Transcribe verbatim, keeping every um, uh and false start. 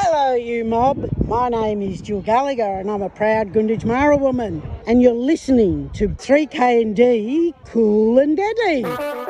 Hello, you mob. My name is Jill Gallagher and I'm a proud Gunditjmara woman. And you're listening to three K and D Cool and Deadly.